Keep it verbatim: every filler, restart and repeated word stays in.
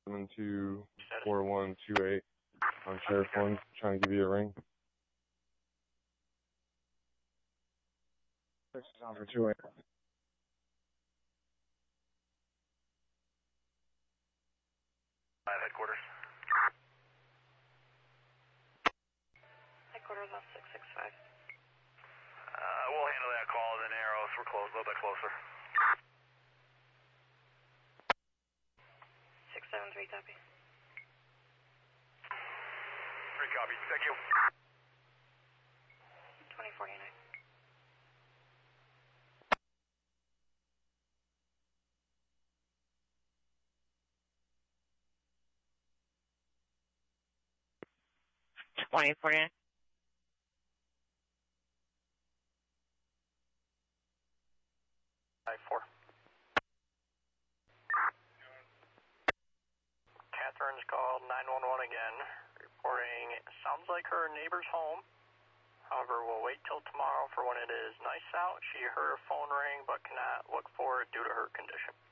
seven two four one two eight on Sheriff one, trying to give you a ring. This is on for two eight. Five headquarters. Headquarters on six six five. Uh, we'll handle that call as an arrow, so we're close, a little bit closer. six seven three, copy. Three copy, thank you. twenty forty-nine. twenty forty-nine. Five four. Catherine's called nine one one again, reporting it sounds like her neighbor's home. However, we'll wait till tomorrow for when it is nice out. She heard her phone ring but cannot look for it due to her condition.